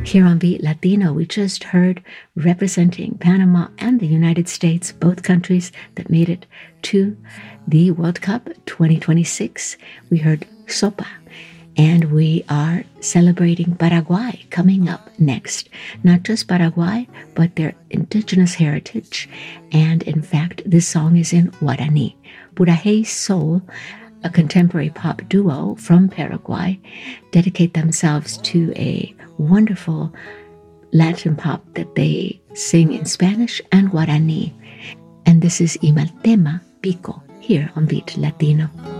Here on Beat Latino, we just heard, representing Panama and the United States, both countries that made it to the World Cup 2026, we heard Sopa. And we are celebrating Paraguay coming up next. Not just Paraguay, but their indigenous heritage. And in fact, this song is in Guarani. Purahei Soul, a contemporary pop duo from Paraguay, dedicate themselves to a wonderful Latin pop that they sing in Spanish and Guarani. And this is Imaltema Pico here on Beat Latino.